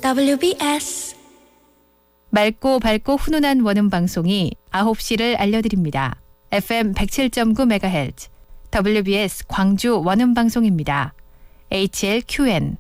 WBS 맑고 밝고 훈훈한 원음 방송이 9시를 알려드립니다. FM 107.9MHz WBS 광주 원음 방송입니다. HLQN